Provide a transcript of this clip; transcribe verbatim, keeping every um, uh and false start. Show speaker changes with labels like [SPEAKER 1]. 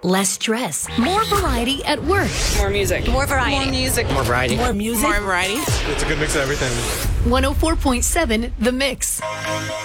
[SPEAKER 1] less stress, more variety at work.
[SPEAKER 2] More music.
[SPEAKER 3] More variety.
[SPEAKER 2] More music.
[SPEAKER 4] More variety.
[SPEAKER 1] More music.
[SPEAKER 2] More variety.
[SPEAKER 5] It's a good mix of everything.
[SPEAKER 1] one oh four point seven The Mix.